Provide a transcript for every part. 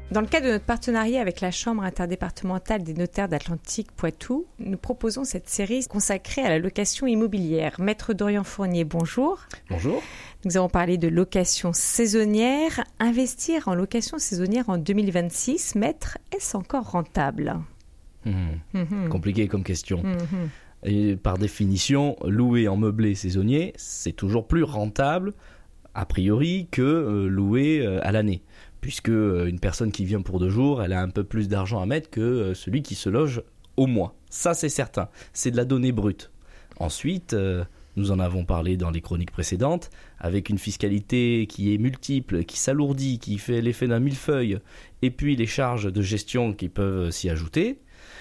Dans le cadre de notre partenariat avec la Chambre interdépartementale des notaires d'Atlantique-Poitou, nous proposons cette série consacrée à la location immobilière. Maître Dorian Fournier, bonjour. Bonjour. Nous avons parlé de location saisonnière. Investir en location saisonnière en 2026, maître, est-ce encore rentable ? Compliqué comme question. Et par définition, louer en meublé saisonnier, c'est toujours plus rentable, a priori, que louer à l'année. Puisque une personne qui vient pour 2 jours, elle a un peu plus d'argent à mettre que celui qui se loge au mois. Ça, c'est certain. C'est de la donnée brute. Ensuite, nous en avons parlé dans les chroniques précédentes, avec une fiscalité qui est multiple, qui s'alourdit, qui fait l'effet d'un millefeuille, et puis les charges de gestion qui peuvent s'y ajouter,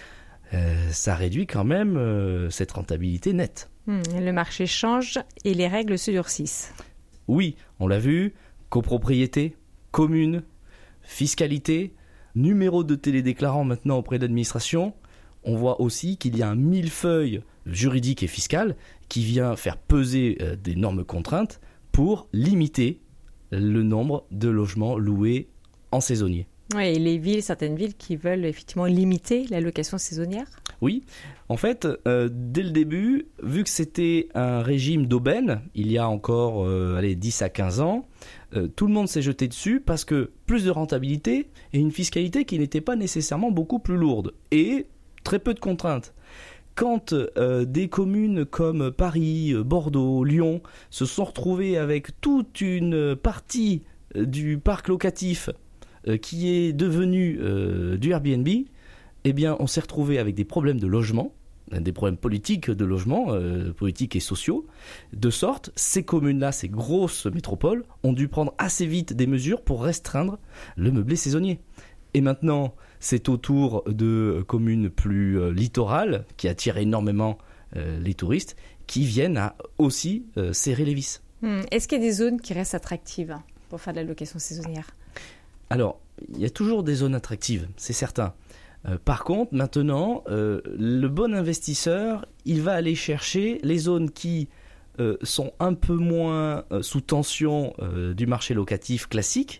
ça réduit quand même cette rentabilité nette. Le marché change et les règles se durcissent. Oui, on l'a vu, copropriété, commune, fiscalité, numéro de télédéclarant maintenant auprès de l'administration. On voit aussi qu'il y a un millefeuille juridique et fiscal qui vient faire peser d'énormes contraintes pour limiter le nombre de logements loués en saisonnier. Oui, et certaines villes qui veulent effectivement limiter la location saisonnière. Oui, en fait, dès le début, vu que c'était un régime d'aubaine, il y a encore 10 à 15 ans, tout le monde s'est jeté dessus parce que plus de rentabilité et une fiscalité qui n'était pas nécessairement beaucoup plus lourde et très peu de contraintes. Quand des communes comme Paris, Bordeaux, Lyon se sont retrouvées avec toute une partie du parc locatif qui est devenu du Airbnb, eh bien, on s'est retrouvé avec des problèmes de logement, des problèmes politiques de logement, politiques et sociaux, de sorte, ces communes-là, ces grosses métropoles, ont dû prendre assez vite des mesures pour restreindre le meublé saisonnier. Et maintenant, c'est au tour de communes plus littorales, qui attirent énormément les touristes, qui viennent à aussi serrer les vis. Est-ce qu'il y a des zones qui restent attractives pour faire de la location saisonnière ? Alors, il y a toujours des zones attractives, c'est certain. Par contre, maintenant, le bon investisseur, il va aller chercher les zones qui sont un peu moins sous tension du marché locatif classique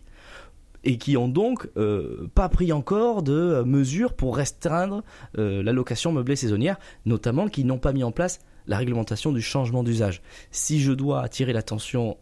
et qui ont donc pas pris encore de mesures pour restreindre la location meublée saisonnière, notamment qui n'ont pas mis en place la réglementation du changement d'usage. Si je dois attirer l'attention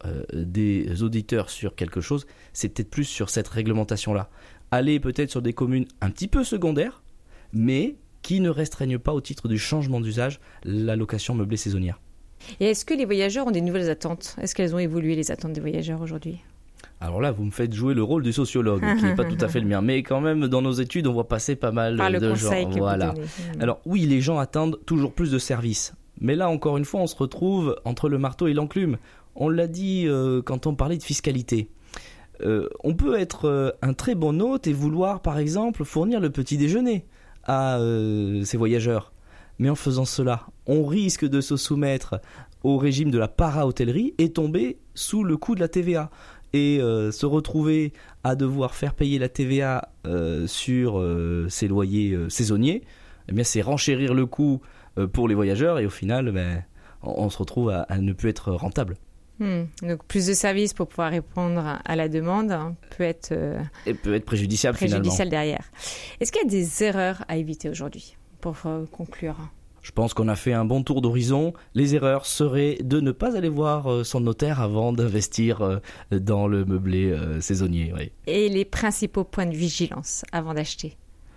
des auditeurs sur quelque chose, c'est peut-être plus sur cette réglementation-là. Aller peut-être sur des communes un petit peu secondaires, mais qui ne restreignent pas au titre du changement d'usage la location meublée saisonnière. Et est-ce que les voyageurs ont des nouvelles attentes ? Est-ce qu'elles ont évolué, les attentes des voyageurs aujourd'hui ? Alors là, vous me faites jouer le rôle du sociologue, qui n'est pas tout à fait le mien. Mais quand même, dans nos études, on voit passer pas mal de gens. Voilà. Alors oui, les gens attendent toujours plus de services. Mais là, encore une fois, on se retrouve entre le marteau et l'enclume. On l'a dit quand on parlait de fiscalité. On peut être un très bon hôte et vouloir, par exemple, fournir le petit déjeuner à ces voyageurs. Mais en faisant cela, on risque de se soumettre au régime de la para-hôtellerie et tomber sous le coup de la TVA. Et se retrouver à devoir faire payer la TVA sur ces loyers saisonniers, eh bien, c'est renchérir le coût pour les voyageurs et au final, on se retrouve à ne plus être rentable. Donc plus de services pour pouvoir répondre à la demande peut être préjudiciable finalement. Derrière. Est-ce qu'il y a des erreurs à éviter aujourd'hui pour conclure ? Je pense qu'on a fait un bon tour d'horizon. Les erreurs seraient de ne pas aller voir son notaire avant d'investir dans le meublé saisonnier. Oui. Et les principaux points de vigilance avant d'acheter ?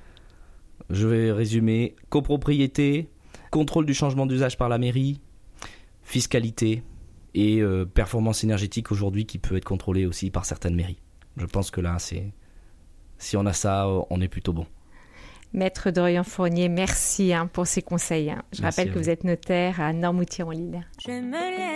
Je vais résumer. Copropriété, contrôle du changement d'usage par la mairie, fiscalité et performance énergétique aujourd'hui qui peut être contrôlée aussi par certaines mairies. Je pense que là, si on a ça, on est plutôt bon. Maître Dorian Fournier, merci pour ces conseils. Je rappelle que vous êtes notaire à Noirmoutier-en-l'Île.